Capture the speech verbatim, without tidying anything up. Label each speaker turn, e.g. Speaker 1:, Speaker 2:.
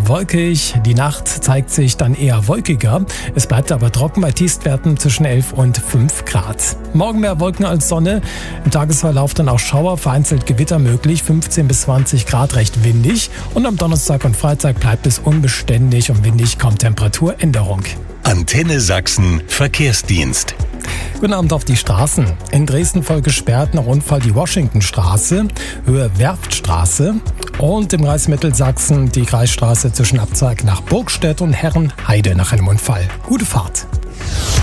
Speaker 1: wolkig. Die Nacht zeigt sich dann eher wolkiger. Es bleibt aber trocken bei Tiefstwerten zwischen elf und fünf Grad. Morgen mehr Wolken als Sonne. Im Tagesverlauf dann auch Schauer, vereinzelt Gewitter möglich. fünfzehn bis zwanzig Grad, recht windig. Und am Donnerstag und Freitag bleibt es unbeständig und windig, kaum Temperaturänderung.
Speaker 2: Antenne Sachsen Verkehrsdienst.
Speaker 1: Guten Abend auf die Straßen. In Dresden voll gesperrt nach Unfall die Washingtonstraße, Höhe Werftstraße und im Kreis Mittelsachsen die Kreisstraße zwischen Abzweig nach Burgstedt und Herrenheide nach einem Unfall. Gute Fahrt.